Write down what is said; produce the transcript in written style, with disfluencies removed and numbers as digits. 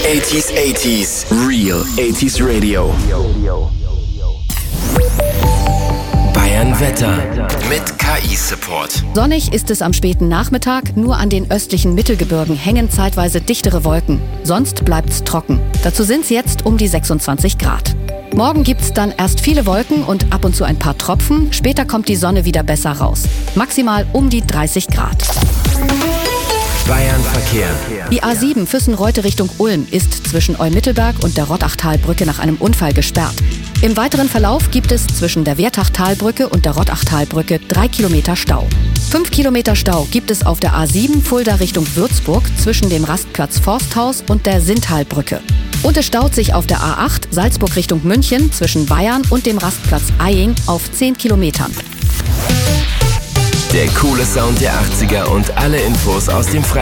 80s, Real 80s Radio. Bayern Wetter mit KI-Support. Sonnig ist es am späten Nachmittag, nur an den östlichen Mittelgebirgen hängen zeitweise dichtere Wolken. Sonst bleibt's trocken. Dazu sind's jetzt um die 26 Grad. Morgen gibt's dann erst viele Wolken und ab und zu ein paar Tropfen. Später kommt die Sonne wieder besser raus. Maximal um die 30 Grad. Bayern Verkehr. Die A7 Füssen-Reute Richtung Ulm ist zwischen Eumittelberg und der Rottachtalbrücke nach einem Unfall gesperrt. Im weiteren Verlauf gibt es zwischen der Wertachtalbrücke und der Rottachtalbrücke 3 Kilometer Stau. 5 Kilometer Stau gibt es auf der A7 Fulda Richtung Würzburg zwischen dem Rastplatz Forsthaus und der Sinntalbrücke. Und es staut sich auf der A8 Salzburg Richtung München zwischen Bayern und dem Rastplatz Eying auf 10 Kilometern. Der coole Sound der 80er und alle Infos aus dem Freien